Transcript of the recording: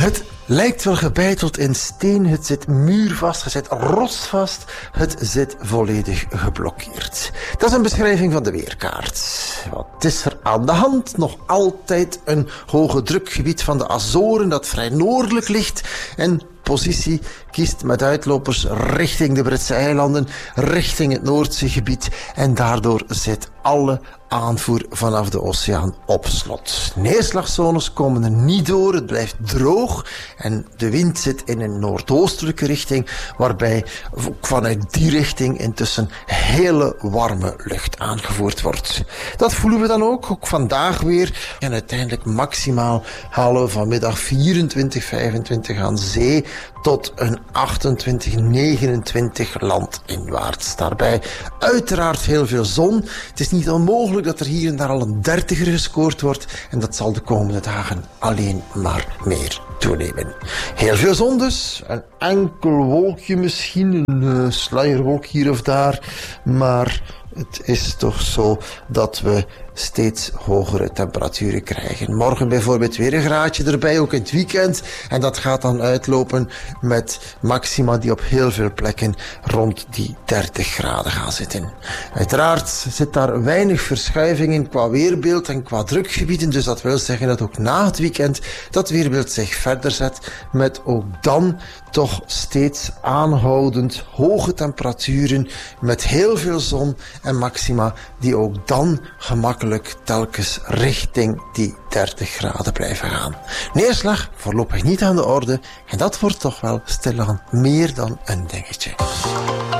Het lijkt wel gebeiteld in steen, het zit muurvast, het zit rotsvast, het zit volledig geblokkeerd. Dat is een beschrijving van de weerkaart. Wat is er aan de hand? Nog altijd een hoge drukgebied van de Azoren dat vrij noordelijk ligt en positie kiest met uitlopers richting de Britse eilanden, richting het Noordzeegebied en daardoor zit alle aanvoer vanaf de oceaan op slot. Neerslagzones komen er niet door, het blijft droog en de wind zit in een noordoostelijke richting, waarbij vanuit die richting intussen hele warme lucht aangevoerd wordt. Dat voelen we dan ook vandaag weer en uiteindelijk maximaal halen we vanmiddag 24, 25 aan zee tot een 28, 29 landinwaarts. Daarbij uiteraard heel veel zon. Het is niet onmogelijk dat er hier en daar al een 30er gescoord wordt en dat zal de komende dagen alleen maar meer toenemen. Heel veel zon dus, een enkel wolkje misschien, een sluierwolk hier of daar, maar het is toch zo dat we steeds hogere temperaturen krijgen. Morgen bijvoorbeeld weer een graadje erbij, ook in het weekend. En dat gaat dan uitlopen met maxima die op heel veel plekken rond die 30 graden gaan zitten. Uiteraard zit daar weinig verschuiving in qua weerbeeld en qua drukgebieden. Dus dat wil zeggen dat ook na het weekend dat weerbeeld zich verder zet met ook dan toch steeds aanhoudend hoge temperaturen met heel veel zon en maxima die ook dan gemakkelijk telkens richting die 30 graden blijven gaan. Neerslag voorlopig niet aan de orde en dat wordt toch wel stilaan meer dan een dingetje.